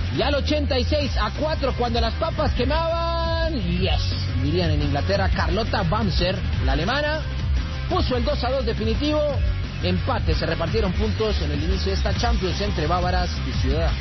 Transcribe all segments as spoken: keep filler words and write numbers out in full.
Y al ochenta y seis a cuatro, cuando las papas quemaban, yes, dirían en Inglaterra, Carlota Bamser, la alemana, puso el dos a dos definitivo. Empate, se repartieron puntos en el inicio de esta Champions entre bávaras y ciudadanas.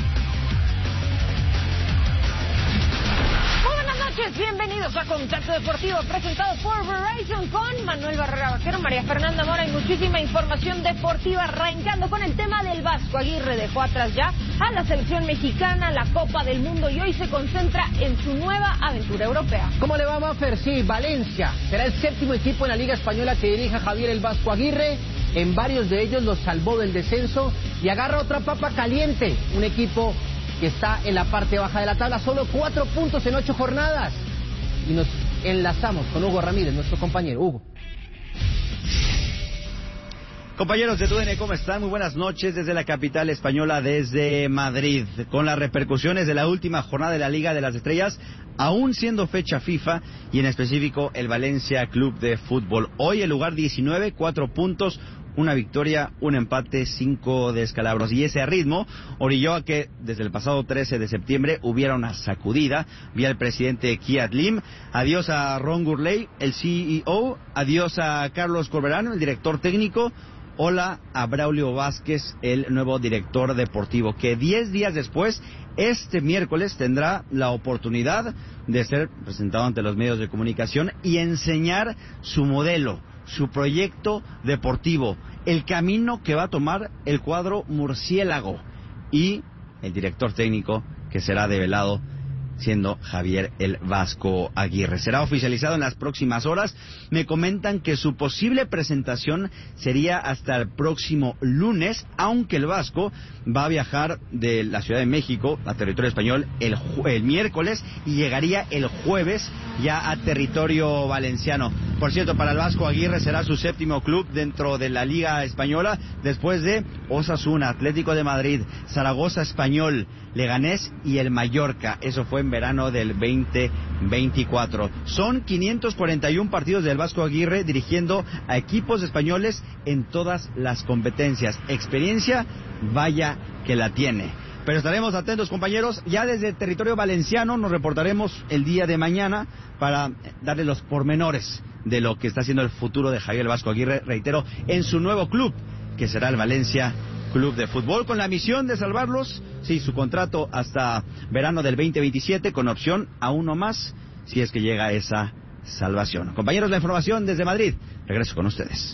Bienvenidos a Contacto Deportivo, presentado por Verizon con Manuel Barrera Vaquero, María Fernanda Mora y muchísima información deportiva, arrancando con el tema del Vasco Aguirre. Dejó atrás ya a la selección mexicana, la Copa del Mundo, y hoy se concentra en su nueva aventura europea. ¿Cómo le va, Mafer? Sí, Valencia será el séptimo equipo en la Liga Española que dirija Javier el Vasco Aguirre. En varios de ellos los salvó del descenso y agarra otra papa caliente, un equipo que está en la parte baja de la tabla, solo cuatro puntos en ocho jornadas. Y nos enlazamos con Hugo Ramírez, nuestro compañero. Hugo. Compañeros de T U D N, ¿cómo están? Muy buenas noches desde la capital española, desde Madrid, con las repercusiones de la última jornada de la Liga de las Estrellas, aún siendo fecha FIFA, y en específico el Valencia Club de Fútbol. Hoy el lugar diecinueve, cuatro puntos, una victoria, un empate, cinco descalabros. Y ese ritmo orilló a que desde el pasado trece de septiembre hubiera una sacudida. Vía el presidente Kiat Lim, adiós a Ron Gurley, el C E O, adiós a Carlos Corberán, el director técnico, hola a Braulio Vázquez, el nuevo director deportivo, que diez días después, este miércoles, tendrá la oportunidad de ser presentado ante los medios de comunicación y enseñar su modelo, su proyecto deportivo, el camino que va a tomar el cuadro murciélago, y el director técnico que será develado siendo Javier el Vasco Aguirre. Será oficializado en las próximas horas. Me comentan que su posible presentación sería hasta el próximo lunes, aunque el Vasco va a viajar de la Ciudad de México a territorio español el, el miércoles y llegaría el jueves ya a territorio valenciano. Por cierto, para el Vasco Aguirre será su séptimo club dentro de la Liga Española, después de Osasuna, Atlético de Madrid, Zaragoza Español, Leganés y el Mallorca. Eso fue en verano del veinte veinticuatro. Son quinientos cuarenta y uno partidos del Vasco Aguirre dirigiendo a equipos españoles en todas las competencias. Experiencia, vaya que la tiene. Pero estaremos atentos, compañeros. Ya desde el territorio valenciano nos reportaremos el día de mañana para darle los pormenores de lo que está haciendo el futuro de Javier Vasco Aguirre, reitero, en su nuevo club, que será el Valencia Club de Fútbol, con la misión de salvarlos, sí, su contrato hasta verano del veinte veintisiete, con opción a uno más, si es que llega esa salvación. Compañeros, la información desde Madrid. Regreso con ustedes.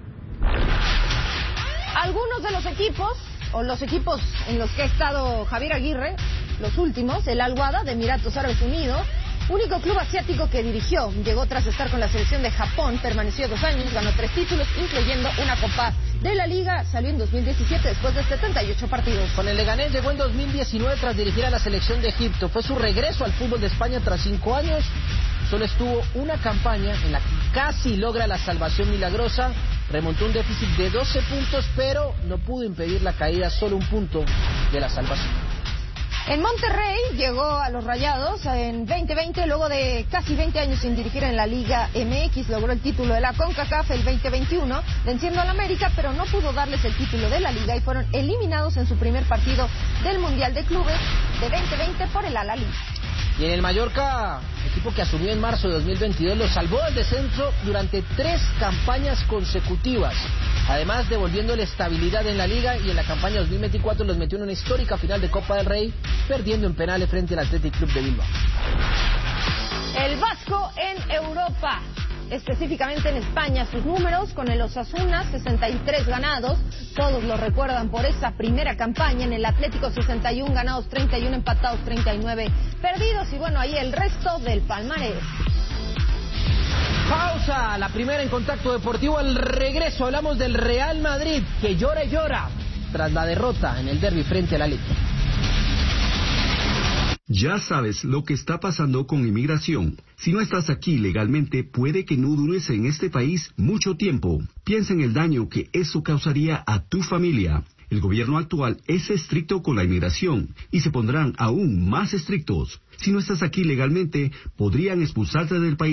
Algunos de los equipos, o los equipos en los que ha estado Javier Aguirre, los últimos, el Al-Wahda de Emiratos Árabes Unidos, único club asiático que dirigió, llegó tras estar con la selección de Japón, permaneció dos años, ganó tres títulos, incluyendo una Copa de la Liga, salió en dos mil diecisiete después de setenta y ocho partidos. Con el Leganés llegó en dos mil diecinueve tras dirigir a la selección de Egipto. Fue su regreso al fútbol de España tras cinco años. Solo estuvo una campaña en la que casi logra la salvación milagrosa. Remontó un déficit de doce puntos, pero no pudo impedir la caída, solo un punto de la salvación. En Monterrey llegó a los Rayados en veinte veinte, luego de casi veinte años sin dirigir en la Liga M X, logró el título de la CONCACAF el veinte veintiuno, venciendo al América, pero no pudo darles el título de la Liga y fueron eliminados en su primer partido del Mundial de Clubes de veinte veinte por el Al-Ahly. Y en el Mallorca, equipo que asumió en marzo de dos mil veintidós, lo salvó del descenso durante tres campañas consecutivas, además devolviéndole estabilidad en la Liga, y en la campaña dos mil veinticuatro los metió en una histórica final de Copa del Rey, perdiendo en penales frente al Athletic Club de Bilbao. El Vasco en Europa, específicamente en España, sus números con el Osasuna, sesenta y tres ganados, todos lo recuerdan por esa primera campaña. En el Atlético, sesenta y uno ganados, treinta y uno empatados, treinta y nueve perdidos, y bueno, ahí el resto del palmarés. Pausa, la primera en Contacto Deportivo. Al regreso hablamos del Real Madrid, que llora y llora tras la derrota en el derbi frente al Atlético. Ya sabes lo que está pasando con inmigración. Si no estás aquí legalmente, puede que no dures en este país mucho tiempo. Piensa en el daño que eso causaría a tu familia. El gobierno actual es estricto con la inmigración y se pondrán aún más estrictos. Si no estás aquí legalmente, podrían expulsarte del país.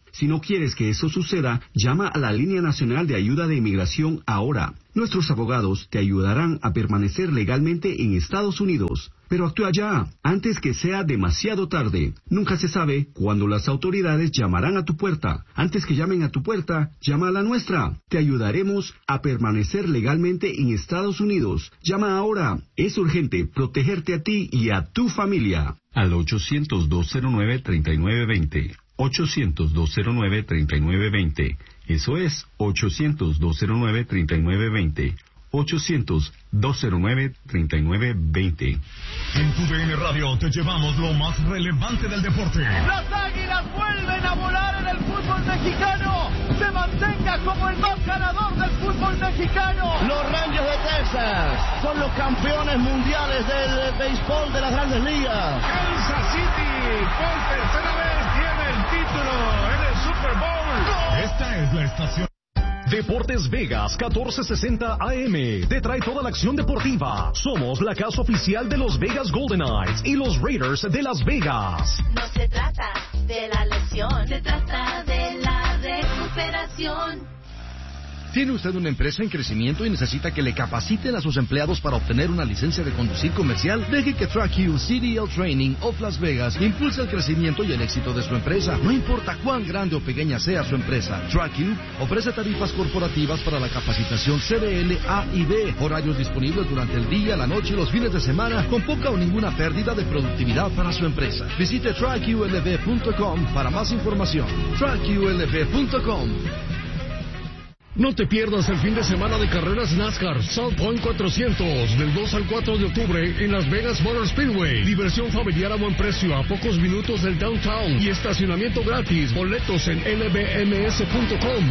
Si no quieres que eso suceda, llama a la Línea Nacional de Ayuda de Inmigración ahora. Nuestros abogados te ayudarán a permanecer legalmente en Estados Unidos. Pero actúa ya, antes que sea demasiado tarde. Nunca se sabe cuándo las autoridades llamarán a tu puerta. Antes que llamen a tu puerta, llama a la nuestra. Te ayudaremos a permanecer legalmente en Estados Unidos. Llama ahora. Es urgente protegerte a ti y a tu familia. Al ochocientos, dos cero nueve, treinta y nueve veinte. ochocientos, dos cero nueve, treinta y nueve veinte. Eso es ochocientos, dos cero nueve, treinta y nueve veinte. ochocientos, dos cero nueve, treinta y nueve veinte. En tu D N Radio te llevamos lo más relevante del deporte. Las Águilas vuelven a volar en el fútbol mexicano. Se mantenga como el más ganador del fútbol mexicano. Los Rangers de Texas son los campeones mundiales del béisbol de las Grandes Ligas. Kansas City por tercera vez tiene el título en el Super Bowl. Esta es la estación. Deportes Vegas catorce sesenta A M te trae toda la acción deportiva. Somos la casa oficial de los Vegas Golden Knights y los Raiders de Las Vegas. No se trata de la lesión, se trata de la recuperación. ¿Tiene usted una empresa en crecimiento y necesita que le capaciten a sus empleados para obtener una licencia de conducir comercial? Deje que TrackU C D L Training of Las Vegas impulse el crecimiento y el éxito de su empresa. No importa cuán grande o pequeña sea su empresa, TrackU ofrece tarifas corporativas para la capacitación C D L A y B, horarios disponibles durante el día, la noche y los fines de semana, con poca o ninguna pérdida de productividad para su empresa. Visite track U L V punto com para más información. track U L V punto com. No te pierdas el fin de semana de carreras NASCAR South Point cuatrocientos del dos al cuatro de octubre en Las Vegas Motor Speedway. Diversión familiar a buen precio a pocos minutos del downtown y estacionamiento gratis. Boletos en L B M S punto com.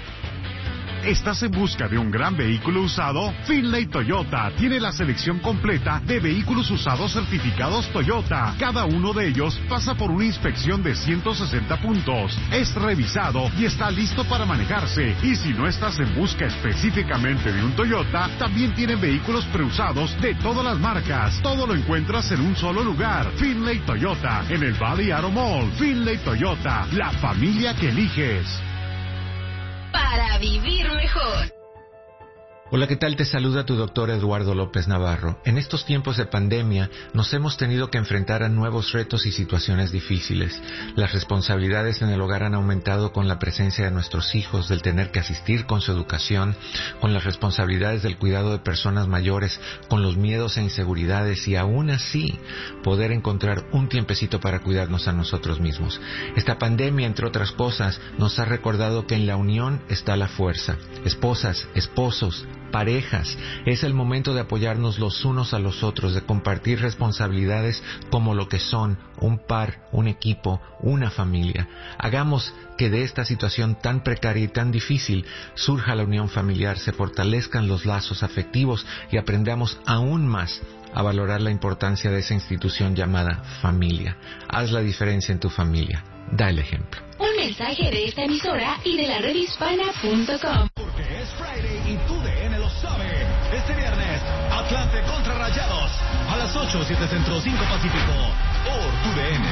¿Estás en busca de un gran vehículo usado? Finlay Toyota tiene la selección completa de vehículos usados certificados Toyota. Cada uno de ellos pasa por una inspección de ciento sesenta puntos. Es revisado y está listo para manejarse. Y si no estás en busca específicamente de un Toyota, también tienen vehículos preusados de todas las marcas. Todo lo encuentras en un solo lugar. Finlay Toyota, en el Valley Auto Mall. Finlay Toyota, la familia que eliges. Para vivir mejor. Hola, ¿qué tal? Te saluda tu doctor Eduardo López Navarro. En estos tiempos de pandemia nos hemos tenido que enfrentar a nuevos retos y situaciones difíciles. Las responsabilidades en el hogar han aumentado con la presencia de nuestros hijos, del tener que asistir con su educación, con las responsabilidades del cuidado de personas mayores, con los miedos e inseguridades y aún así poder encontrar un tiempecito para cuidarnos a nosotros mismos. Esta pandemia, entre otras cosas, nos ha recordado que en la unión está la fuerza. Esposas, esposos, parejas, es el momento de apoyarnos los unos a los otros, de compartir responsabilidades como lo que son un par, un equipo, una familia. Hagamos que de esta situación tan precaria y tan difícil surja la unión familiar, se fortalezcan los lazos afectivos y aprendamos aún más a valorar la importancia de esa institución llamada familia. Haz la diferencia en tu familia. Da el ejemplo. Un mensaje de esta emisora y de la red hispana punto com. Porque es Friday y tu D N lo sabe. Este viernes, Atlante contra Rayados. A las ocho, siete Centro, cinco Pacífico. Por tu D N.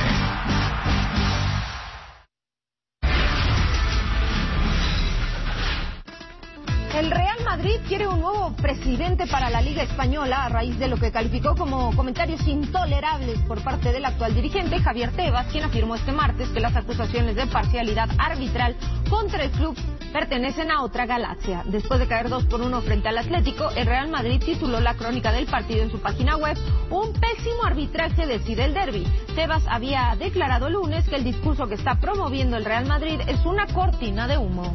El Real Madrid quiere un nuevo presidente para la Liga Española a raíz de lo que calificó como comentarios intolerables por parte del actual dirigente Javier Tebas, quien afirmó este martes que las acusaciones de parcialidad arbitral contra el club pertenecen a otra galaxia. Después de caer dos por uno frente al Atlético, el Real Madrid tituló la crónica del partido en su página web: un pésimo arbitraje decide el derbi. Tebas había declarado el lunes que el discurso que está promoviendo el Real Madrid es una cortina de humo.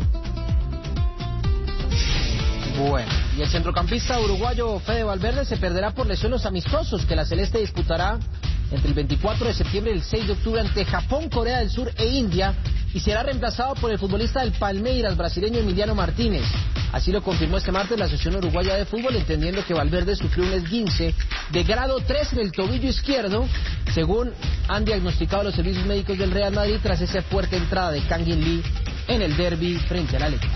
Bueno, y el centrocampista uruguayo Fede Valverde se perderá por lesión los amistosos que la Celeste disputará entre el veinticuatro de septiembre y el seis de octubre ante Japón, Corea del Sur e India, y será reemplazado por el futbolista del Palmeiras brasileño Emiliano Martínez. Así lo confirmó este martes la Asociación Uruguaya de Fútbol, entendiendo que Valverde sufrió un esguince de grado tres en el tobillo izquierdo, según han diagnosticado los servicios médicos del Real Madrid tras esa fuerte entrada de Kang In Lee en el derbi frente al Atlético.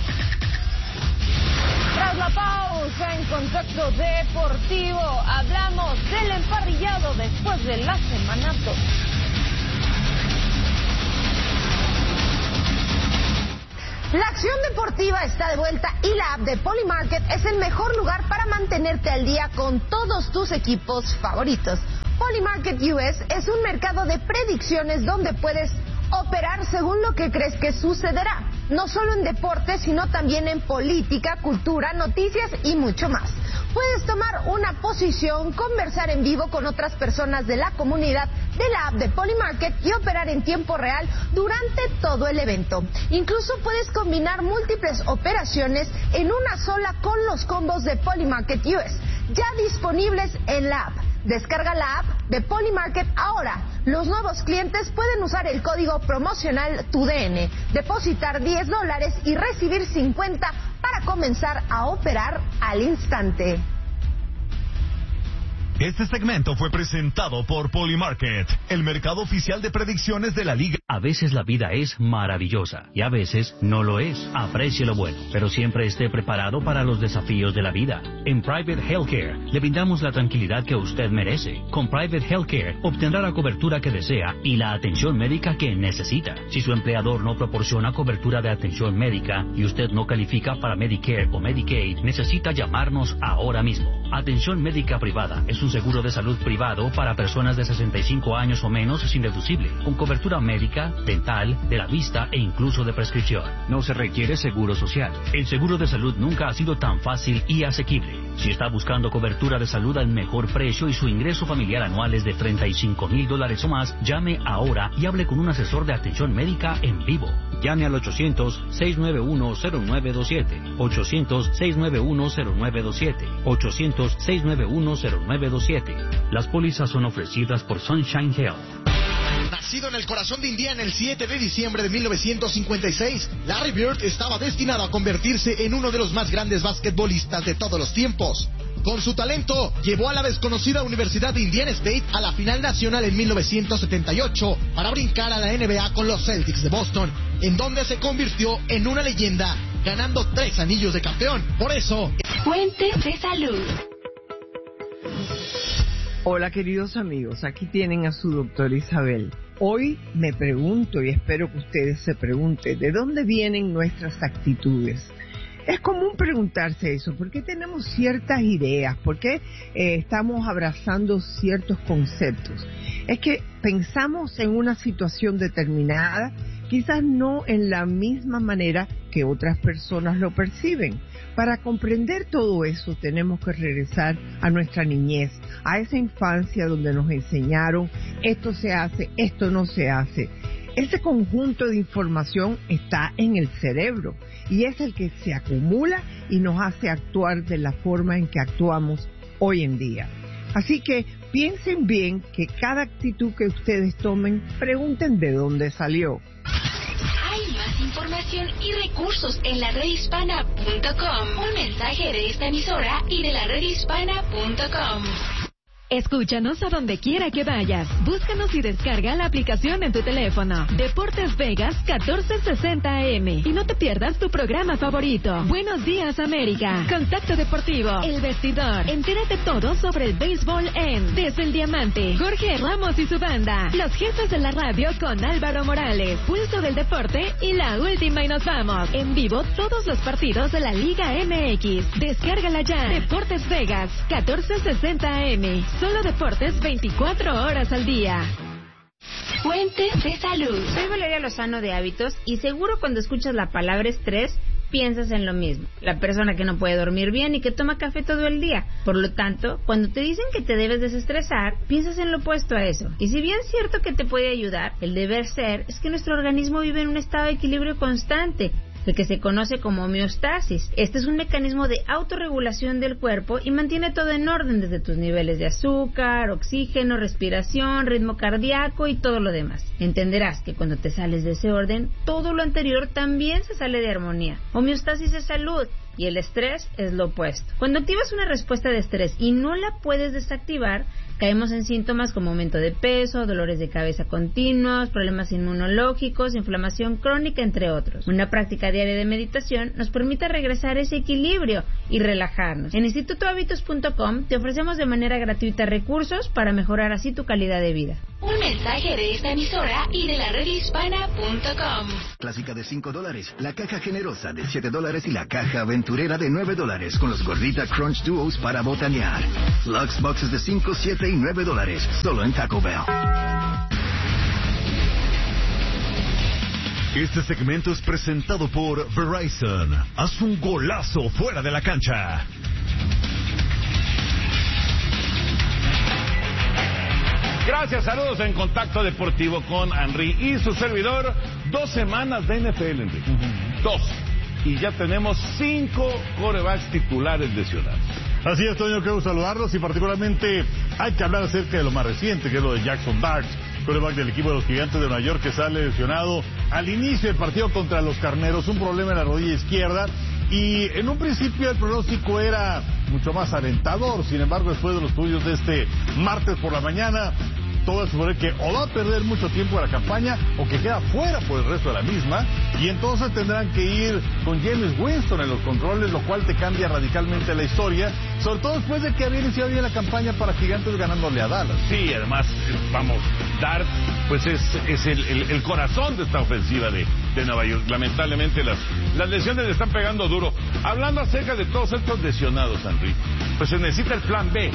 Tras la pausa en Contacto Deportivo, hablamos del emparrillado después de la semana dos. La acción deportiva está de vuelta y la app de Polymarket es el mejor lugar para mantenerte al día con todos tus equipos favoritos. Polymarket U S es un mercado de predicciones donde puedes operar según lo que crees que sucederá, no solo en deportes, sino también en política, cultura, noticias y mucho más. Puedes tomar una posición, conversar en vivo con otras personas de la comunidad de la app de Polymarket y operar en tiempo real durante todo el evento. Incluso puedes combinar múltiples operaciones en una sola con los combos de Polymarket U S, ya disponibles en la app. Descarga la app de Polymarket ahora. Los nuevos clientes pueden usar el código promocional T U D N, depositar diez dólares y recibir cincuenta para comenzar a operar al instante. Este segmento fue presentado por Polymarket, el mercado oficial de predicciones de la liga. A veces la vida es maravillosa y a veces no lo es. Aprecie lo bueno, pero siempre esté preparado para los desafíos de la vida. En Private Healthcare le brindamos la tranquilidad que usted merece. Con Private Healthcare obtendrá la cobertura que desea y la atención médica que necesita. Si su empleador no proporciona cobertura de atención médica y usted no califica para Medicare o Medicaid, necesita llamarnos ahora mismo. Atención médica privada es un seguro de salud privado para personas de sesenta y cinco años o menos sin deducible, con cobertura médica, dental, de la vista e incluso de prescripción. No se requiere seguro social. El seguro de salud nunca ha sido tan fácil y asequible. Si está buscando cobertura de salud al mejor precio y su ingreso familiar anual es de treinta y cinco mil dólares o más, llame ahora y hable con un asesor de atención médica en vivo. Llame al ochocientos, seis nueve uno, cero nueve dos siete, ochocientos, seis nueve uno, cero nueve dos siete, ochocientos, seis nueve uno, cero nueve dos siete. Las pólizas son ofrecidas por Sunshine Health. Nacido en el corazón de Indiana el siete de diciembre de mil novecientos cincuenta y seis, Larry Bird estaba destinado a convertirse en uno de los más grandes basquetbolistas de todos los tiempos. Con su talento, llevó a la desconocida Universidad de Indiana State a la final nacional en mil novecientos setenta y ocho para brincar a la N B A con los Celtics de Boston, en donde se convirtió en una leyenda, ganando tres anillos de campeón. Por eso... Fuentes de salud. Hola queridos amigos, aquí tienen a su doctora Isabel. Hoy me pregunto y espero que ustedes se pregunten, ¿de dónde vienen nuestras actitudes? Es común preguntarse eso, ¿por qué tenemos ciertas ideas? ¿Por qué eh, estamos abrazando ciertos conceptos? Es que pensamos en una situación determinada, quizás no en la misma manera que otras personas lo perciben. Para comprender todo eso tenemos que regresar a nuestra niñez, a esa infancia donde nos enseñaron esto se hace, esto no se hace. Ese conjunto de información está en el cerebro y es el que se acumula y nos hace actuar de la forma en que actuamos hoy en día. Así que piensen bien que cada actitud que ustedes tomen, pregunten de dónde salió. Hay más información y recursos en la red hispana punto com. Un mensaje de esta emisora y de la red hispana punto com. Escúchanos a donde quiera que vayas. Búscanos y descarga la aplicación en tu teléfono. Deportes Vegas catorce sesenta A M. Y no te pierdas tu programa favorito. Buenos días, América. Contacto Deportivo. El Vestidor. Entérate todo sobre el béisbol en Desde el Diamante. Jorge Ramos y su banda. Los jefes de la radio con Álvaro Morales. Pulso del Deporte y la última y nos vamos. En vivo todos los partidos de la Liga M X. Descárgala ya. Deportes Vegas catorce sesenta A M. Solo deportes veinticuatro horas al día. Fuentes de salud. Soy Valeria Lozano de Hábitos y seguro cuando escuchas la palabra estrés piensas en lo mismo. La persona que no puede dormir bien y que toma café todo el día. Por lo tanto, cuando te dicen que te debes desestresar, piensas en lo opuesto a eso. Y si bien es cierto que te puede ayudar, el deber ser es que nuestro organismo vive en un estado de equilibrio constante, el que se conoce como homeostasis. Este es un mecanismo de autorregulación del cuerpo y mantiene todo en orden, desde tus niveles de azúcar, oxígeno, respiración, ritmo cardíaco y todo lo demás. Entenderás que cuando te sales de ese orden, todo lo anterior también se sale de armonía. Homeostasis es salud y el estrés es lo opuesto. Cuando activas una respuesta de estrés y no la puedes desactivar, caemos en síntomas como aumento de peso, dolores de cabeza continuos, problemas inmunológicos, inflamación crónica, entre otros. Una práctica diaria de meditación nos permite regresar a ese equilibrio y relajarnos. En instituto hábitos punto com te ofrecemos de manera gratuita recursos para mejorar así tu calidad de vida. Un mensaje de esta emisora y de la red hispana punto com. Clásica de cinco dólares, la caja generosa de siete dólares y la caja aventurera de nueve dólares con los Gordita Crunch Duos para botanear. Lux Boxes de cinco, siete y nueve dólares, solo en Taco Bell. Este segmento es presentado por Verizon. Haz un golazo fuera de la cancha. Gracias, saludos en Contacto Deportivo con Henry y su servidor. Dos semanas de N F L, Henry. Uh-huh. Dos. Y ya tenemos cinco quarterbacks titulares lesionados. Así es, Toño, quiero saludarlos y particularmente hay que hablar acerca de lo más reciente, que es lo de Jackson Dart, quarterback del equipo de los Gigantes de Nueva York, que sale lesionado al inicio del partido contra los Carneros, un problema en la rodilla izquierda. Y en un principio el pronóstico era mucho más alentador, sin embargo, después de los estudios de este martes por la mañana, todo es suponer que o va a perder mucho tiempo de la campaña o que queda fuera por el resto de la misma, y entonces tendrán que ir con James Winston en los controles, lo cual te cambia radicalmente la historia, sobre todo después de que había iniciado bien la campaña para Gigantes ganándole a Dallas. Sí, además, vamos, Dart pues es, es el, el, el corazón de esta ofensiva de, de Nueva York. Lamentablemente las, las lesiones le están pegando duro. Hablando acerca de todos estos lesionados, Henry, pues se necesita el plan B.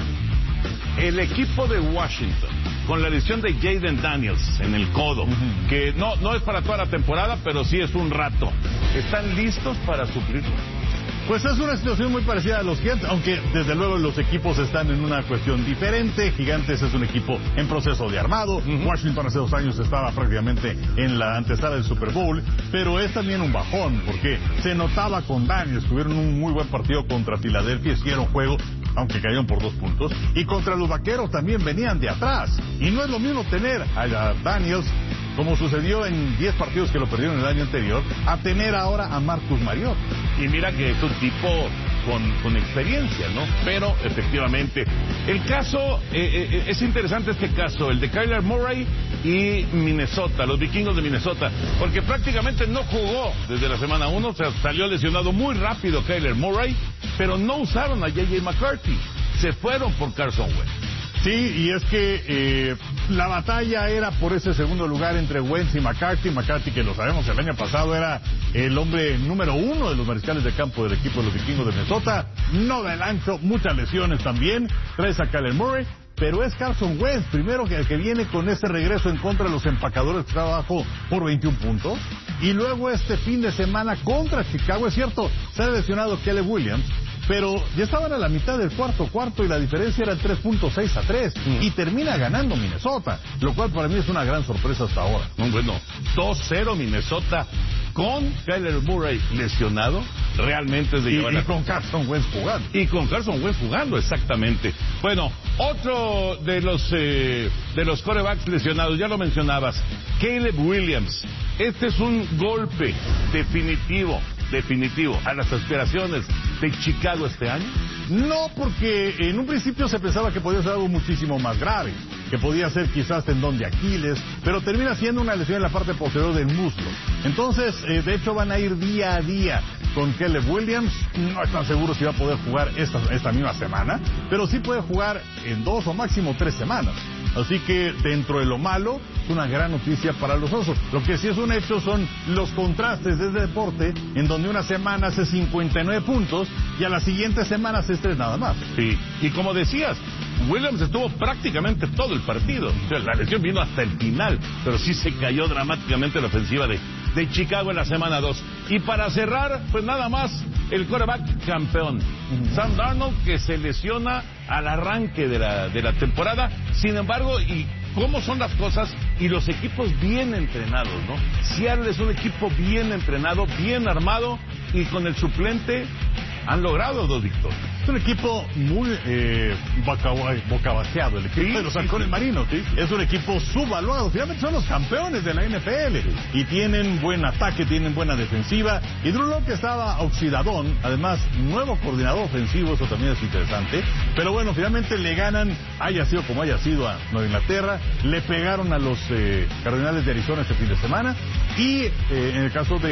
El equipo de Washington, con la lesión de Jaden Daniels en el codo, uh-huh. que no, no es para toda la temporada, pero sí es un rato, ¿están listos para suplirlo? Pues es una situación muy parecida a los Gigantes, aunque desde luego los equipos están en una cuestión diferente. Gigantes es un equipo en proceso de armado. Uh-huh. Washington hace dos años estaba prácticamente en la antesala del Super Bowl, pero es también un bajón, porque se notaba con Daniels. Tuvieron un muy buen partido contra Filadelfia, hicieron juego, aunque cayeron por dos puntos, y contra los Vaqueros también venían de atrás. Y no es lo mismo tener a Daniels, como sucedió en diez partidos que lo perdieron el año anterior, a tener ahora a Marcus Mariota. Y mira que es un tipo con, con experiencia, ¿no? Pero efectivamente, el caso, eh, eh, es interesante este caso, el de Kyler Murray y Minnesota, los vikingos de Minnesota, porque prácticamente no jugó desde la semana uno, o sea, salió lesionado muy rápido Kyler Murray, pero no usaron a J J McCarthy, se fueron por Carson Wentz. Sí, y es que eh, la batalla era por ese segundo lugar entre Wentz y McCarthy. McCarthy, que lo sabemos, el año pasado era el hombre número uno de los mariscales de campo del equipo de los vikingos de Minnesota. No del ancho, muchas lesiones también. Traes a Kyler Murray, pero es Carson Wentz, primero que, que viene con ese regreso en contra de los empacadores de trabajo por veintiún puntos. Y luego este fin de semana contra Chicago, es cierto, se ha lesionado Caleb Williams, pero ya estaban a la mitad del cuarto cuarto y la diferencia era tres punto seis a tres mm. y termina ganando Minnesota, lo cual para mí es una gran sorpresa hasta ahora. No, bueno, dos cero Minnesota con Kyler Murray lesionado, realmente es de y, llevar y a... con Carson Wentz jugando. Y con Carson Wentz jugando, exactamente. Bueno, otro de los eh, de los quarterbacks lesionados, ya lo mencionabas, Caleb Williams. Este es un golpe definitivo, definitivo a las aspiraciones de Chicago este año. No, porque en un principio se pensaba que podía ser algo muchísimo más grave, que podía ser quizás tendón de Aquiles, pero termina siendo una lesión en la parte posterior del muslo. Entonces, eh, de hecho, van a ir día a día con Caleb Williams. No están seguros si va a poder jugar esta, esta misma semana, pero sí puede jugar en dos o máximo tres semanas. Así que dentro de lo malo, es una gran noticia para los Osos. Lo que sí es un hecho son los contrastes de este deporte, en donde una semana hace cincuenta y nueve puntos y a la siguiente semana hace tres nada más. Sí, y como decías, Williams estuvo prácticamente todo el partido. O sea, la lesión vino hasta el final, pero sí se cayó dramáticamente la ofensiva de, de Chicago en la semana dos. Y para cerrar, pues nada más, el quarterback campeón, uh-huh. Sam Darnold, que se lesiona al arranque de la, de la temporada. Sin embargo, y cómo son las cosas y los equipos bien entrenados, ¿no? Seattle es un equipo bien entrenado, bien armado, y con el suplente han logrado dos victorias. Es un equipo muy eh, bocabajeado, el equipo sí, de los halcones sí, marinos. ¿Sí? Es un equipo subvaluado. Finalmente son los campeones de la N F L. Sí. Y tienen buen ataque, tienen buena defensiva. Y Drew Lock estaba oxidadón. Además, nuevo coordinador ofensivo, eso también es interesante. Pero bueno, finalmente le ganan, haya sido como haya sido, a Nueva Inglaterra. Le pegaron a los eh, Cardenales de Arizona este fin de semana. Y eh, en el caso de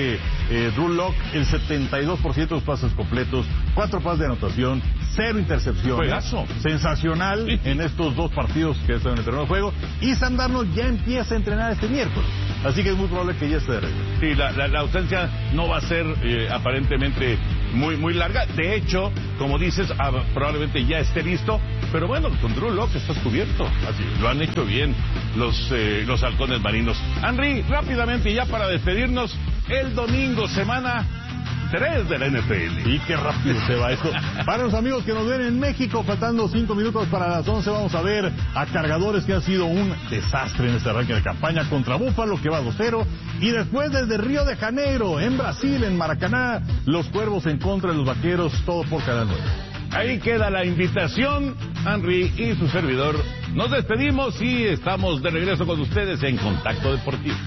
eh, Drew Lock, el setenta y dos por ciento de los pases completos, cuatro pases de anotación, cero intercepciones. Juegazo. Sensacional en estos dos partidos que están en el terreno de juego. Y Sam Darnold ya empieza a entrenar este miércoles. Así que es muy probable que ya esté de regreso. Sí, la, la, la ausencia no va a ser eh, aparentemente muy muy larga. De hecho, como dices, ah, probablemente ya esté listo. Pero bueno, con Drew Lock estás cubierto. Así, lo han hecho bien los, eh, los halcones marinos. Henry, rápidamente, ya para despedirnos, el domingo, semana tres de la N F L. Y qué rápido se va eso. Para los amigos que nos ven en México, faltando cinco minutos para las once, vamos a ver a Cargadores, que ha sido un desastre en este arranque de campaña, contra Búfalo, que va dos cero. Y después desde Río de Janeiro, en Brasil, en Maracaná, los Cuervos en contra de los Vaqueros, todo por Canal nueve. Ahí queda la invitación. Henry y su servidor nos despedimos y estamos de regreso con ustedes en Contacto Deportivo.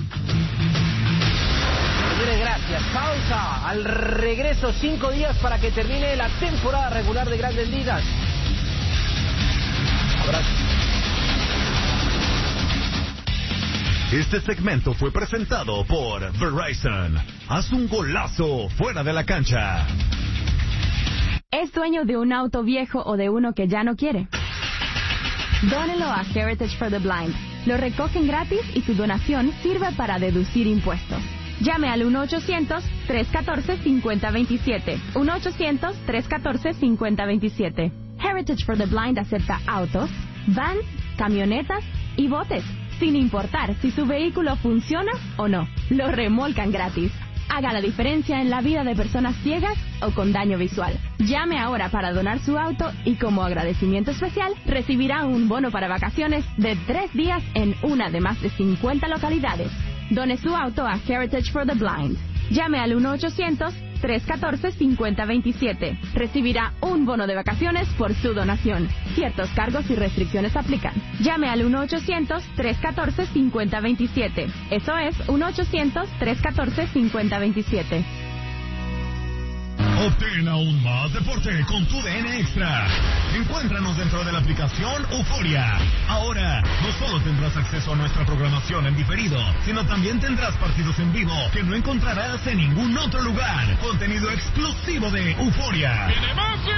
Gracias. Pausa. Al regreso, cinco días para que termine la temporada regular de Grandes Ligas. Abrazo. Este segmento fue presentado por Verizon. Haz un golazo fuera de la cancha. ¿Es dueño de un auto viejo o de uno que ya no quiere? Dónelo a Heritage for the Blind. Lo recogen gratis y su donación sirve para deducir impuestos. Llame al uno ochocientos, tres uno cuatro, cinco cero dos siete. uno ochocientos, tres uno cuatro, cinco cero dos siete. Heritage for the Blind acepta autos, vans, camionetas y botes, sin importar si su vehículo funciona o no. Lo remolcan gratis. Haga la diferencia en la vida de personas ciegas o con daño visual. Llame ahora para donar su auto y como agradecimiento especial recibirá un bono para vacaciones de tres días en una de más de cincuenta localidades. Done su auto a Heritage for the Blind. Llame al uno ochocientos, tres uno cuatro, cinco cero dos siete. Recibirá un bono de vacaciones por su donación. Ciertos cargos y restricciones aplican. Llame al uno ochocientos, tres uno cuatro, cinco cero dos siete. Eso es uno ochocientos, tres uno cuatro, cinco cero dos siete. Obtén aún más deporte con tu D N Extra. Encuéntranos dentro de la aplicación Euforia. Ahora, no solo tendrás acceso a nuestra programación en diferido, sino también tendrás partidos en vivo que no encontrarás en ningún otro lugar. Contenido exclusivo de Euforia. ¡Viene Messi!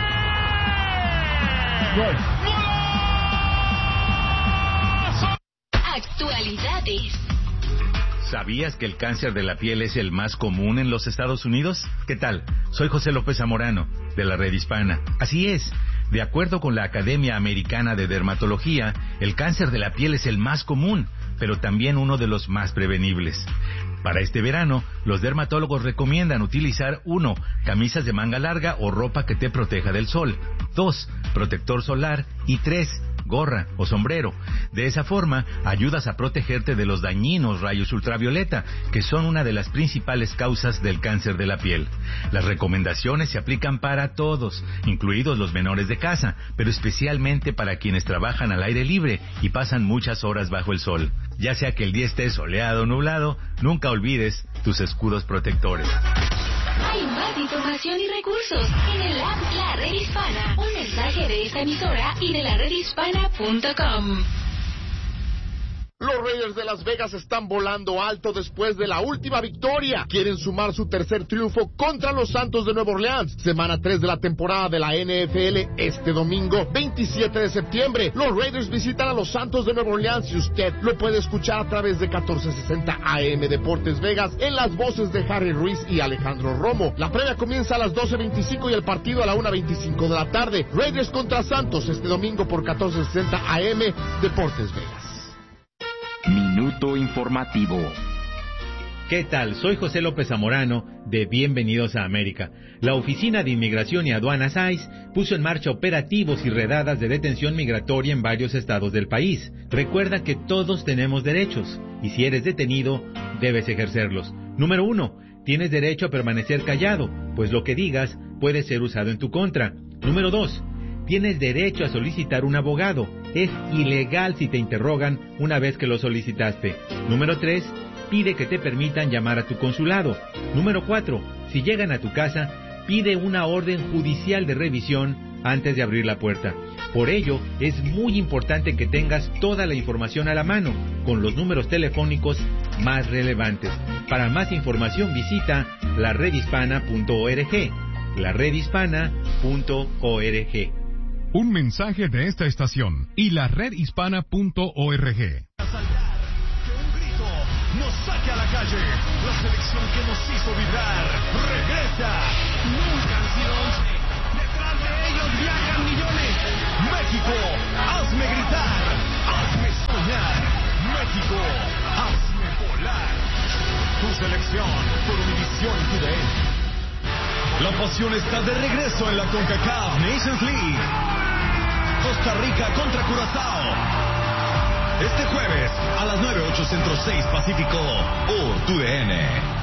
Actualidades. ¿Sabías que el cáncer de la piel es el más común en los Estados Unidos? ¿Qué tal? Soy José López Zamorano, de la Red Hispana. Así es, de acuerdo con la Academia Americana de Dermatología, el cáncer de la piel es el más común, pero también uno de los más prevenibles. Para este verano, los dermatólogos recomiendan utilizar uno, camisas de manga larga o ropa que te proteja del sol. dos, protector solar. Y tres, gorra o sombrero. De esa forma, ayudas a protegerte de los dañinos rayos ultravioleta, que son una de las principales causas del cáncer de la piel. Las recomendaciones se aplican para todos, incluidos los menores de casa, pero especialmente para quienes trabajan al aire libre y pasan muchas horas bajo el sol. Ya sea que el día esté soleado o nublado, nunca olvides tus escudos protectores. Hay más información y recursos en el app La Red Hispana. Un mensaje de esta emisora y de la red hispana punto com. Los Raiders de Las Vegas están volando alto después de la última victoria. Quieren sumar su tercer triunfo contra los Santos de Nueva Orleans. Semana tres de la temporada de la N F L este domingo, veintisiete de septiembre. Los Raiders visitan a los Santos de Nueva Orleans y usted lo puede escuchar a través de catorce sesenta A M Deportes Vegas en las voces de Harry Ruiz y Alejandro Romo. La previa comienza a las doce veinticinco y el partido a la una veinticinco de la tarde. Raiders contra Santos este domingo por catorce sesenta A M Deportes Vegas. Minuto informativo. ¿Qué tal? Soy José López Zamorano de Bienvenidos a América. La Oficina de Inmigración y Aduanas I C E puso en marcha operativos y redadas de detención migratoria en varios estados del país. Recuerda que todos tenemos derechos y si eres detenido, debes ejercerlos. Número uno, tienes derecho a permanecer callado, pues lo que digas puede ser usado en tu contra. Número dos, tienes derecho a solicitar un abogado. Es ilegal si te interrogan una vez que lo solicitaste. Número tres, pide que te permitan llamar a tu consulado. Número cuatro, si llegan a tu casa, pide una orden judicial de revisión antes de abrir la puerta. Por ello, es muy importante que tengas toda la información a la mano, con los números telefónicos más relevantes. Para más información visita la red hispana punto org. la red hispana punto org. Un mensaje de esta estación y la red hispana punto org. Nos saque a la calle, la selección que nos hizo vibrar, regresa, nunca han sido once, detrás de ellos viajan millones, México, hazme gritar, hazme soñar, México, hazme volar, tu selección por Univisión y tu D N. La pasión está de regreso en la CONCACAF Nations League, Costa Rica contra Curazao. Este jueves, a las nueve, ocho Centro, seis Pacífico, por tu D N.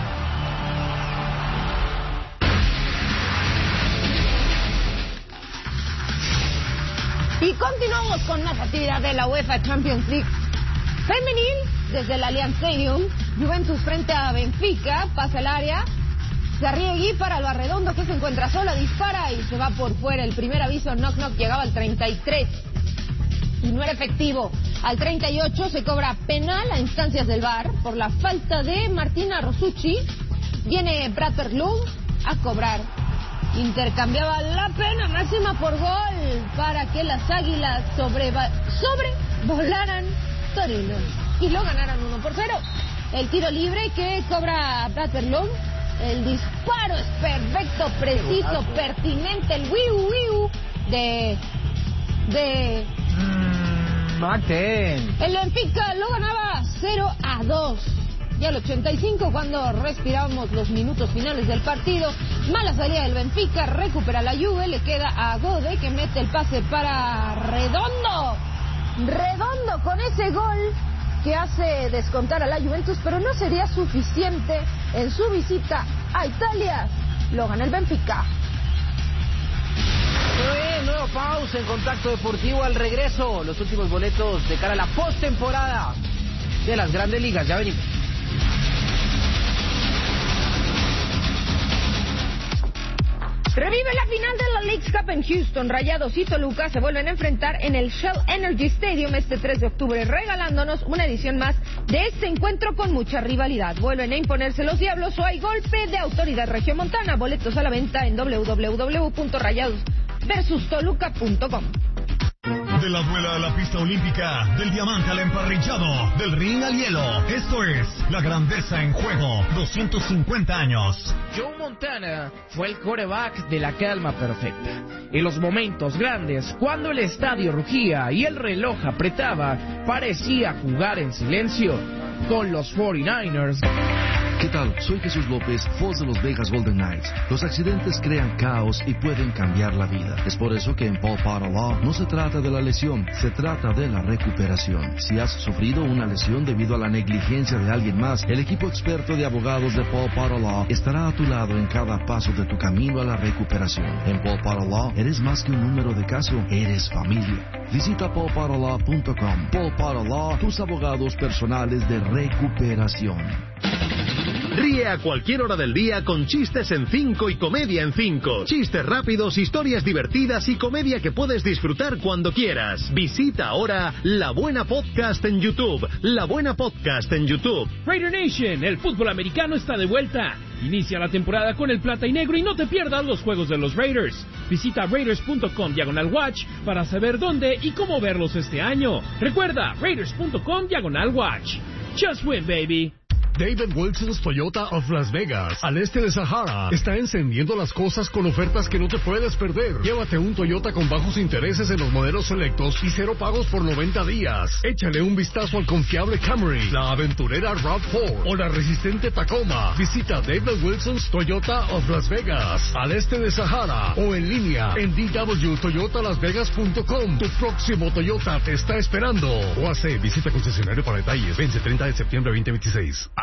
Y continuamos con más actividad de la UEFA Champions League femenil. Desde el Allianz Stadium, Juventus frente a Benfica, pasa el área, Sarriegui para Alba Redondo, que se encuentra sola, dispara y se va por fuera. El primer aviso knock knock llegaba al treinta y tres y no era efectivo. Al treinta y ocho se cobra penal a instancias del V A R por la falta de Martina Rosucci. Viene Braterlund a cobrar. Intercambiaba la pena máxima por gol para que las Águilas sobreva- sobrevolaran Torino y lo ganaran uno por cero. El tiro libre que cobra Braterlund. El disparo es perfecto, preciso, pertinente. El wiu wiu de... de... Marten. El Benfica lo ganaba cero a dos. Y al ochenta y cinco, cuando respiramos los minutos finales del partido, mala salida del Benfica, recupera la Juve, le queda a Gode, que mete el pase para Redondo. Redondo con ese gol que hace descontar a la Juventus, pero no sería suficiente en su visita a Italia. Lo gana el Benfica. Muy bien, nueva pausa en Contacto Deportivo. Al regreso, los últimos boletos de cara a la postemporada de las Grandes Ligas. Ya venimos. Revive la final de la Leagues Cup en Houston. Rayados y Toluca se vuelven a enfrentar en el Shell Energy Stadium este tres de octubre, regalándonos una edición más de este encuentro con mucha rivalidad. Vuelven a imponerse los Diablos o hay golpe de autoridad regiomontana. Boletos a la venta en doble u doble u doble u punto rayados versus toluca punto com. De la duela a la pista olímpica, del diamante al emparrillado, del ring al hielo. Esto es La Grandeza en Juego, doscientos cincuenta años. Joe Montana fue el quarterback de la calma perfecta. En los momentos grandes, cuando el estadio rugía y el reloj apretaba, parecía jugar en silencio. Con los cuarenta y nueve ers. ¿Qué tal? Soy Jesús López, voz de los Vegas Golden Knights. Los accidentes crean caos y pueden cambiar la vida. Es por eso que en Paul Potter Law no se trata de la lesión, se trata de la recuperación. Si has sufrido una lesión debido a la negligencia de alguien más, el equipo experto de abogados de Paul Potter Law estará a tu lado en cada paso de tu camino a la recuperación. En Paul Potter Law eres más que un número de caso, eres familia. Visita paul potter law punto com. Paul Potter Law, tus abogados personales de recuperación. Ríe a cualquier hora del día con chistes en cinco y comedia en cinco. Chistes rápidos, historias divertidas y comedia que puedes disfrutar cuando quieras. Visita ahora La Buena Podcast en YouTube. La Buena Podcast en YouTube. Raider Nation, el fútbol americano está de vuelta. Inicia la temporada con el plata y negro y no te pierdas los juegos de los Raiders. Visita raiders punto com diagonal watch para saber dónde y cómo verlos este año. Recuerda, raiders punto com diagonal watch. Just win, baby. David Wilson's Toyota of Las Vegas, al este de Sahara, está encendiendo las cosas con ofertas que no te puedes perder. Llévate un Toyota con bajos intereses en los modelos selectos y cero pagos por noventa días. Échale un vistazo al confiable Camry, la aventurera RAV cuatro o la resistente Tacoma. Visita David Wilson's Toyota of Las Vegas, al este de Sahara, o en línea en d w toyota las vegas punto com. Tu próximo Toyota te está esperando. O hace visita concesionario para detalles. Vence treinta de septiembre de veinte veintiséis.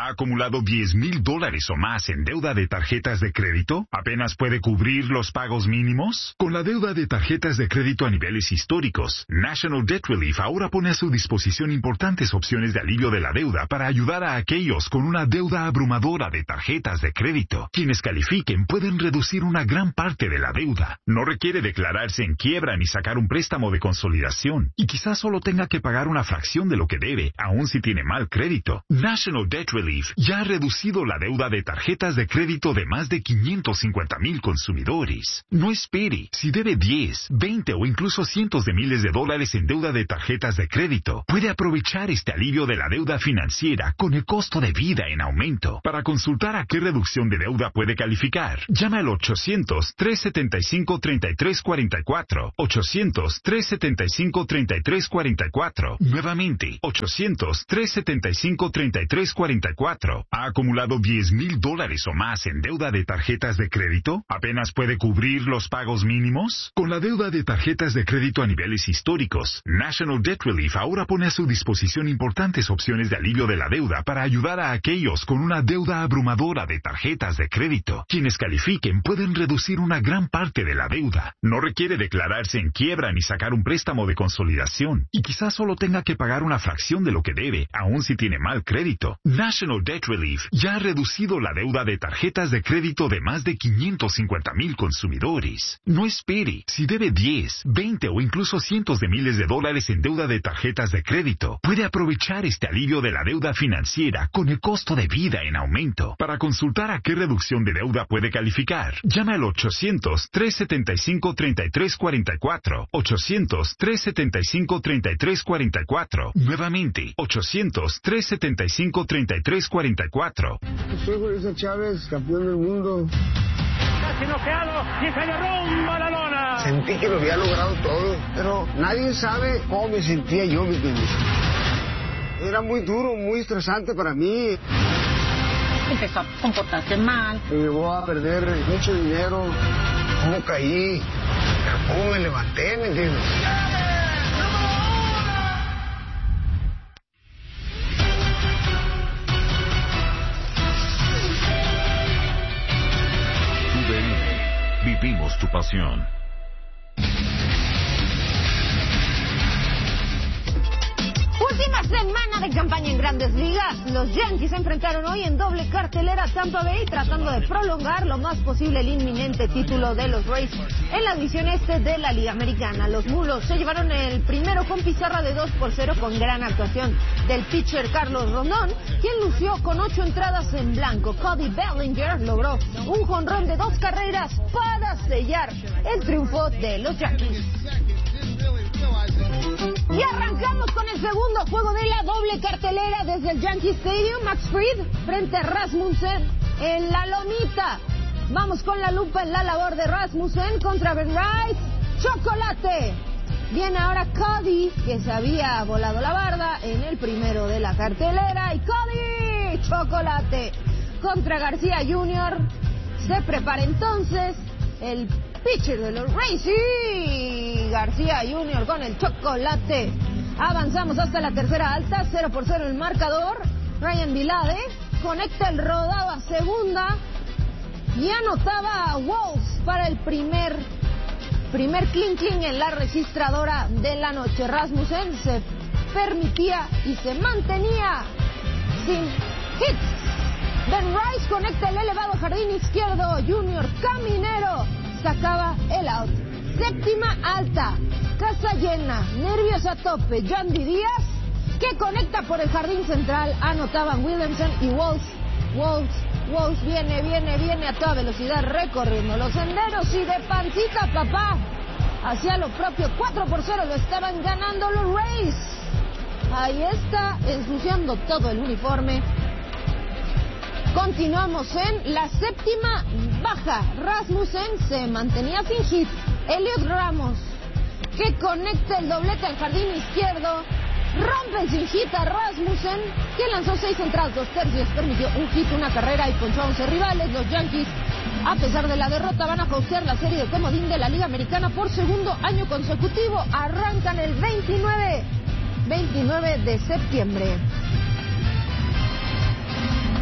¿Ha acumulado diez mil dólares o más en deuda de tarjetas de crédito? ¿Apenas puede cubrir los pagos mínimos? Con la deuda de tarjetas de crédito a niveles históricos, National Debt Relief ahora pone a su disposición importantes opciones de alivio de la deuda para ayudar a aquellos con una deuda abrumadora de tarjetas de crédito. Quienes califiquen pueden reducir una gran parte de la deuda. No requiere declararse en quiebra ni sacar un préstamo de consolidación. Y quizás solo tenga que pagar una fracción de lo que debe, aun si tiene mal crédito. National Debt Relief ya ha reducido la deuda de tarjetas de crédito de más de quinientos cincuenta mil consumidores. No espere. Si debe diez, veinte o incluso cientos de miles de dólares en deuda de tarjetas de crédito, puede aprovechar este alivio de la deuda financiera con el costo de vida en aumento. Para consultar a qué reducción de deuda puede calificar, llama al ochocientos, trescientos setenta y cinco, treinta y tres cuarenta y cuatro. ochocientos, trescientos setenta y cinco, treinta y tres cuarenta y cuatro. Nuevamente, ochocientos, trescientos setenta y cinco, treinta y tres cuarenta y cuatro. ¿Ha acumulado diez mil dólares o más en deuda de tarjetas de crédito? ¿Apenas puede cubrir los pagos mínimos? Con la deuda de tarjetas de crédito a niveles históricos, National Debt Relief ahora pone a su disposición importantes opciones de alivio de la deuda para ayudar a aquellos con una deuda abrumadora de tarjetas de crédito. Quienes califiquen pueden reducir una gran parte de la deuda. No requiere declararse en quiebra ni sacar un préstamo de consolidación. Y quizás solo tenga que pagar una fracción de lo que debe, aun si tiene mal crédito. National Debt Relief ya ha reducido la deuda de tarjetas de crédito de más de quinientos cincuenta mil consumidores. No espere. Si debe diez, veinte o incluso cientos de miles de dólares en deuda de tarjetas de crédito, puede aprovechar este alivio de la deuda financiera con el costo de vida en aumento. Para consultar a qué reducción de deuda puede calificar, llama al ochocientos, trescientos setenta y cinco, treinta y tres cuarenta y cuatro. ochocientos, trescientos setenta y cinco, treinta y tres cuarenta y cuatro. Nuevamente, ochocientos, trescientos setenta y cinco, treinta y tres cuarenta y cuatro. Soy Julio Chávez, campeón del mundo. Casi noqueado y se le rompa la lona. Sentí que lo había logrado todo, pero nadie sabe cómo me sentía yo, mi querido. Era muy duro, muy estresante para mí. Empezó a comportarse mal. Me llevó a perder mucho dinero. ¿Cómo caí? Pero ¿cómo me levanté, me entiendes? Vivimos tu pasión. Última semana de campaña en Grandes Ligas. Los Yankees se enfrentaron hoy en doble cartelera a Tampa Bay, tratando de prolongar lo más posible el inminente título de los Rays en la división este de la Liga Americana. Los Mulos se llevaron el primero con pizarra de dos por cero con gran actuación del pitcher Carlos Rondón, quien lució con ocho entradas en blanco. Cody Bellinger logró un jonrón de dos carreras para sellar el triunfo de los Yankees. Y arrancamos con el segundo juego de la doble cartelera desde el Yankee Stadium. Max Fried frente a Rasmussen en la lomita. Vamos con la lupa en la labor de Rasmussen contra Ben Rice. ¡Chocolate! Viene ahora Cody, que se había volado la barda en el primero de la cartelera. Y Cody, chocolate, contra García junior Se prepara entonces el pitcher de los Rays, y García junior con el chocolate. Avanzamos hasta la tercera alta, cero por cero el marcador. Ryan Vilade conecta el rodado a segunda y anotaba a Wolves para el primer primer clean clean en la registradora de la noche. Rasmussen se permitía y se mantenía sin hits. Ben Rice conecta el elevado jardín izquierdo. Junior Caminero sacaba el out. Séptima alta, casa llena, nervios a tope. Yandy Díaz, que conecta por el jardín central, anotaban Williamson y Wolves. Wolves, Wolves viene, viene, viene a toda velocidad recorriendo los senderos y de pancita, papá, hacia lo propio. Cuatro por cero lo estaban ganando los Rays. Ahí está, ensuciando todo el uniforme. Continuamos en la séptima baja. Rasmussen se mantenía sin hit. Elliot Ramos, que conecta el doblete al jardín izquierdo, rompe sin hit a Rasmussen, que lanzó seis entradas, dos tercios, permitió un hit, una carrera y ponchó a once rivales. Los Yankees, a pesar de la derrota, van a hostear la serie de comodín de la Liga Americana por segundo año consecutivo. Arrancan el veintinueve de septiembre.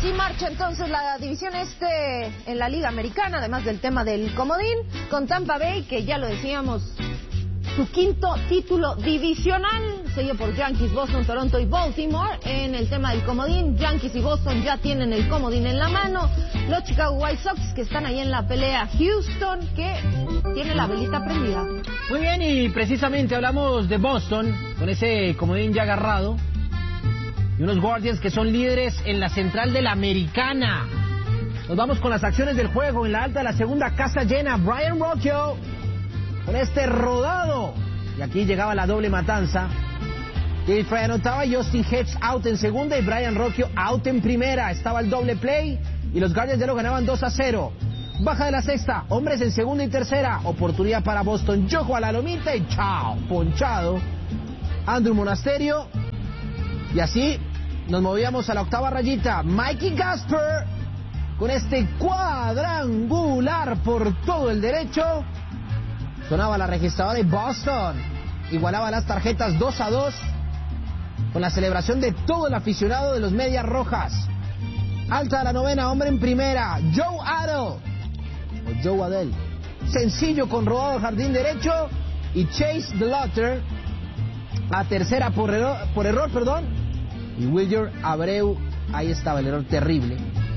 Así marcha entonces la división este en la Liga Americana, además del tema del comodín, con Tampa Bay, que ya lo decíamos, su quinto título divisional, seguido por Yankees, Boston, Toronto y Baltimore. En el tema del comodín, Yankees y Boston ya tienen el comodín en la mano. Los Chicago White Sox, que están ahí en la pelea. Houston, que tiene la velita prendida. Muy bien, y precisamente hablamos de Boston, con ese comodín ya agarrado. Y unos Guardians que son líderes en la central de la Americana. Nos vamos con las acciones del juego. En la alta de la segunda, casa llena, Brian Rocchio con este rodado. Y aquí llegaba la doble matanza. David Fry anotaba, Justin Hedges out en segunda y Brian Rocchio out en primera. Estaba el doble play y los Guardians ya lo ganaban dos a cero. Baja de la sexta, hombres en segunda y tercera. Oportunidad para Boston. Yojo a la lomita y chao, ponchado Andrew Monasterio. Y así nos movíamos a la octava rayita. Mikey Gasper con este cuadrangular por todo el derecho. Sonaba la registradora de Boston. Igualaba las tarjetas dos a dos con la celebración de todo el aficionado de los Medias Rojas. Alta de la novena, hombre en primera, Joe Adell o Joe Adell. Sencillo con rodado jardín derecho y Chase DeLauter a tercera por error, por error, perdón. Y Wilyer Abreu, ahí estaba el error terrible.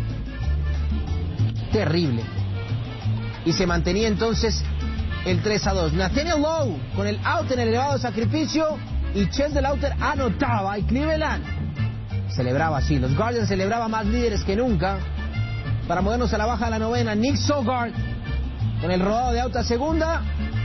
Terrible. Y se mantenía entonces el tres a dos. Nathaniel Lowe con el out en el elevado sacrificio y Chase DeLauter anotaba y Cleveland celebraba así. Los Guardians celebraban más líderes que nunca. Para movernos a la baja de la novena, Nick Sogard con el rodado de out a segunda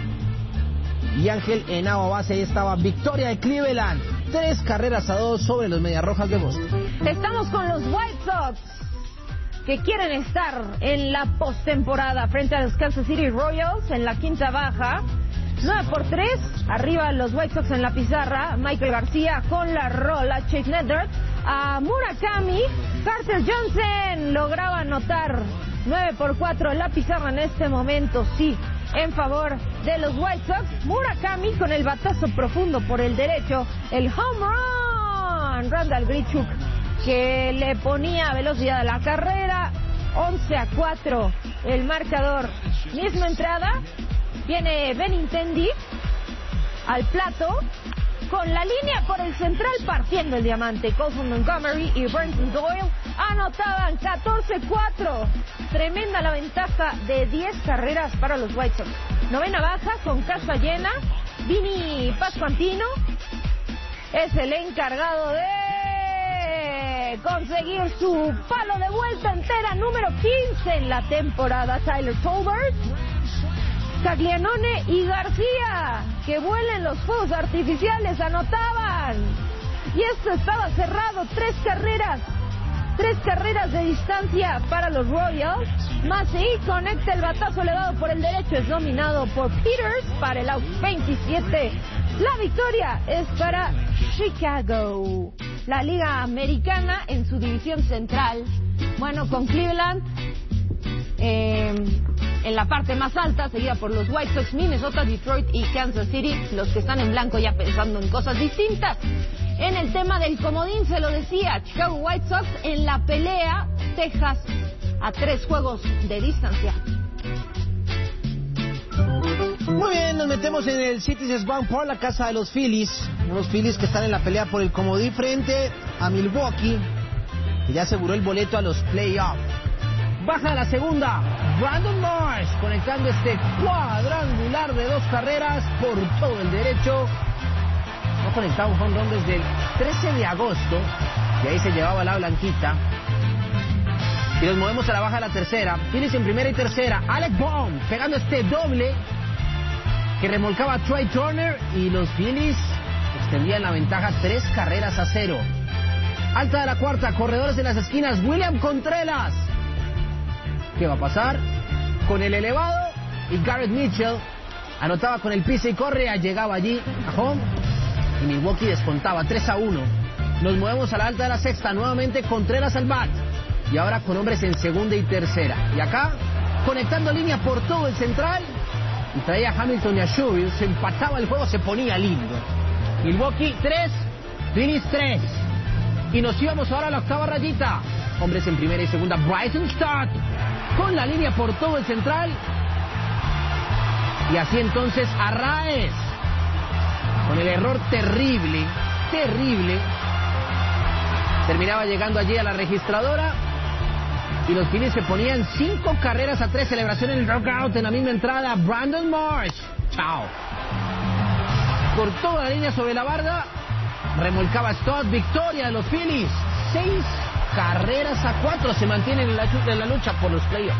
y Ángel Henao a base. Ahí estaba victoria de Cleveland. Tres carreras a dos sobre los Medias Rojas de Boston. Estamos con los White Sox, que quieren estar en la postemporada frente a los Kansas City Royals en la quinta baja. nueve por tres, arriba los White Sox en la pizarra. Michael García con la rola, Chase Nedder a Murakami. Carter Johnson lograba anotar. Nueve por cuatro la pizarra en este momento, sí, en favor de los White Sox. Murakami con el batazo profundo por el derecho, el home run. Randall Grichuk, que le ponía velocidad a la carrera. Once a cuatro el marcador. Misma entrada, viene Benintendi al plato con la línea por el central partiendo el diamante. Colson Montgomery y Brenton Doyle anotaban. Catorce cuatro. Tremenda la ventaja de diez carreras para los White Sox. Novena baja con casa llena. Vini Pascuantino es el encargado de conseguir su palo de vuelta entera número quince en la temporada. Tyler Tolbert, Caglianone y García, que vuelen los fuegos artificiales, anotaban. Y esto estaba cerrado. Tres carreras. Tres carreras de distancia para los Royals. Massey conecta el batazo elevado por el derecho. Es dominado por Peters para el out veintisiete. La victoria es para Chicago. La Liga Americana en su división central. Bueno, con Cleveland eh, en la parte más alta, seguida por los White Sox, Minnesota, Detroit y Kansas City, los que están en blanco ya pensando en cosas distintas. En el tema del comodín, se lo decía, Chicago White Sox en la pelea, Texas a tres juegos de distancia. Muy bien, nos metemos en el Citizens Bank Park, la casa de los Phillies. Unos Phillies que están en la pelea por el comodín frente a Milwaukee, que ya aseguró el boleto a los playoffs. Baja la segunda, Brandon Marsh conectando este cuadrangular de dos carreras por todo el derecho. No conectaba un home run desde el trece de agosto y ahí se llevaba la blanquita. Y nos movemos a la baja de la tercera. Phillies en primera y tercera. Alec Bohm pegando este doble que remolcaba a Trey Turner y los Phillies extendían la ventaja tres carreras a cero. Alta de la cuarta, corredores en las esquinas. William Contreras. ¿Qué va a pasar? Con el elevado y Garrett Mitchell anotaba con el pisa y corre, llegaba allí a home y Milwaukee descontaba tres a uno. Nos movemos a la alta de la sexta, nuevamente Contreras al bat y ahora con hombres en segunda y tercera. Y acá, conectando línea por todo el central y traía a Hamilton y a Schury, se empataba el juego, se ponía lindo. Milwaukee tres, Phillies tres. Y nos íbamos ahora a la octava rayita. hombres en primera y segunda. Bryson Stott con la línea por todo el central. Y así entonces Arraez, con el error terrible, terrible, terminaba llegando allí a la registradora. Y los Phillies se ponían cinco carreras a tres. Celebración en el dugout en la misma entrada. Brandon Marsh, chao, por toda la línea sobre la barda. Remolcaba Stott. Victoria de los Phillies. Seis carreras a cuatro. Se mantienen en la, en la lucha por los playoffs.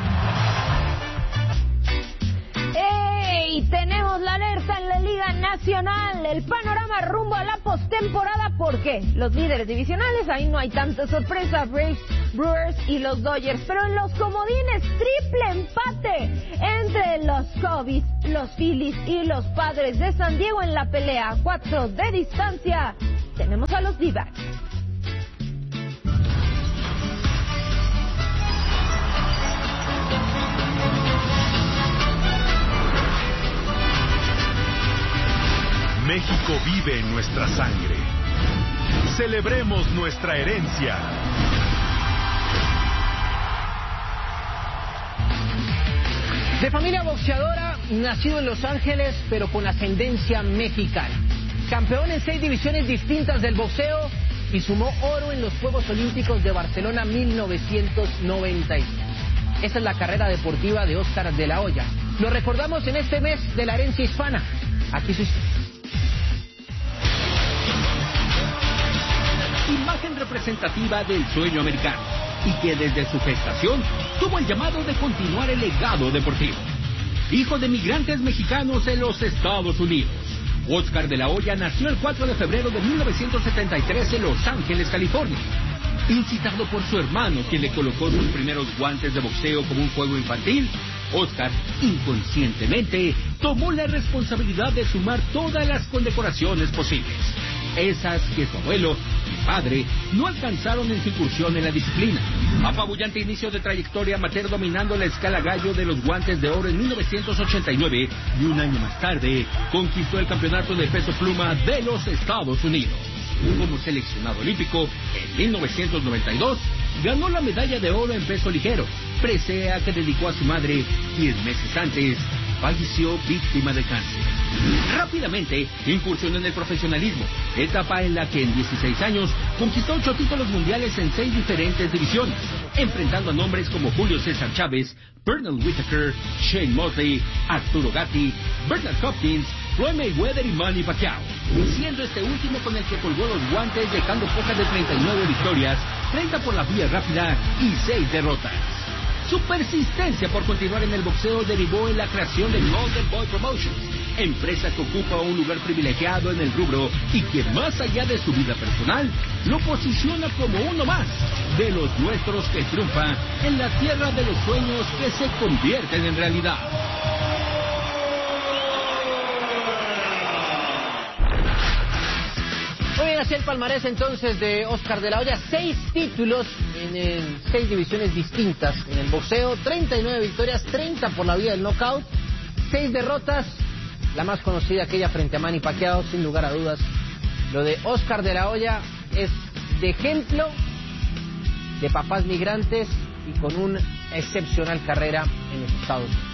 ¡Ey! Tenemos la alerta en la Liga Nacional. El panorama rumbo a la postemporada. ¿Por qué? Los líderes divisionales, ahí no hay tanta sorpresa. Braves, Brewers y los Dodgers. Pero en los comodines, triple empate entre los Cubbies, los Phillies y los Padres de San Diego en la pelea. A cuatro de distancia. Tenemos a los D-backs. México vive en nuestra sangre. Celebremos nuestra herencia. De familia boxeadora, nacido en Los Ángeles, pero con ascendencia mexicana. Campeón en seis divisiones distintas del boxeo y sumó oro en los Juegos Olímpicos de Barcelona mil novecientos noventa y seis. Esa es la carrera deportiva de Óscar de la Hoya. Lo recordamos en este mes de la herencia hispana. Aquí su imagen representativa del sueño americano y que desde su gestación tuvo el llamado de continuar el legado deportivo. Hijo de migrantes mexicanos en los Estados Unidos, Óscar de la Hoya nació el cuatro de febrero de mil novecientos setenta y tres en Los Ángeles, California. Incitado por su hermano, quien le colocó sus primeros guantes de boxeo como un juego infantil, Óscar, inconscientemente, tomó la responsabilidad de sumar todas las condecoraciones posibles. Esas que su abuelo y padre no alcanzaron en su incursión en la disciplina. Apabullante inicio de trayectoria amateur dominando la escala gallo de los guantes de oro en mil novecientos ochenta y nueve y un año más tarde conquistó el campeonato de peso pluma de los Estados Unidos. Como seleccionado olímpico, en mil novecientos noventa y dos ganó la medalla de oro en peso ligero, presea que dedicó a su madre, quien meses antes falleció víctima de cáncer. Rápidamente incursionó en el profesionalismo, etapa en la que en dieciséis años conquistó ocho títulos mundiales en seis diferentes divisiones, enfrentando a nombres como Julio César Chávez, Pernell Whitaker, Shane Mosley, Arturo Gatti, Bernard Hopkins, Floyd Mayweather y Manny Pacquiao, siendo este último con el que colgó los guantes, dejando pocas de treinta y nueve victorias, treinta por la vía rápida y seis derrotas. Su persistencia por continuar en el boxeo derivó en la creación de Golden Boy Promotions, empresa que ocupa un lugar privilegiado en el rubro y que más allá de su vida personal, lo posiciona como uno más de los nuestros que triunfa en la tierra de los sueños que se convierten en realidad. Muy bien, así el palmarés entonces de Óscar de la Hoya. Seis títulos en el, seis divisiones distintas en el boxeo, treinta y nueve victorias, treinta por la vía del knockout, seis derrotas, la más conocida aquella frente a Manny Pacquiao, sin lugar a dudas. Lo de Óscar de la Hoya es de ejemplo de papás migrantes y con una excepcional carrera en los Estados Unidos.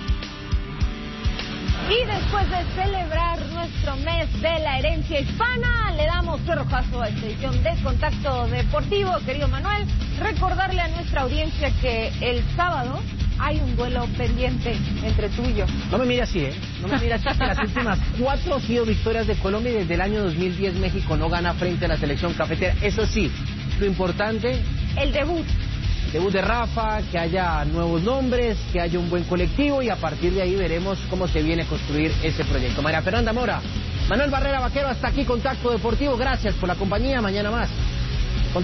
Y después de celebrar nuestro mes de la herencia hispana, le damos cerrojazo a esta edición de Contacto Deportivo. Querido Manuel, recordarle a nuestra audiencia que el sábado hay un duelo pendiente entre tú y yo. No me mire así, ¿eh? No me mire así, que las últimas cuatro han sido victorias de Colombia y desde el año dos mil diez México no gana frente a la selección cafetera. Eso sí, lo importante... El debut. Debut de Rafa, que haya nuevos nombres, que haya un buen colectivo y a partir de ahí veremos cómo se viene a construir ese proyecto. María Fernanda Mora, Manuel Barrera Vaquero, hasta aquí Contacto Deportivo. Gracias por la compañía. Mañana más.